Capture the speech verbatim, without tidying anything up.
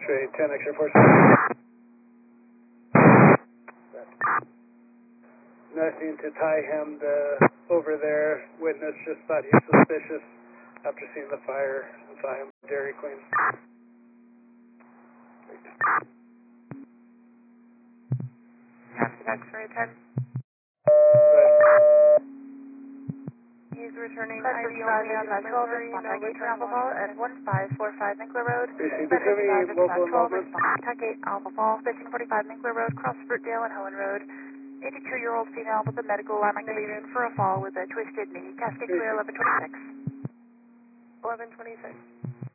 X-ray ten, X-ray four. Nothing to tie him to over there. Witness just thought he was suspicious after seeing the fire and saw him at Dairy Queen. X-ray ten. He's returning I D only on that twelve, respond eight for Alpha Fall at one five four five Minkler Road. Received any local involvement? Tech eight Alpha Fall, fifteen forty-five Minkler Road, cross Fruitdale and Helen Road. eighty-two-year-old female with a medical line activation for a fall with a twisted knee. Casket clear eleven twenty-six. eleven twenty-six.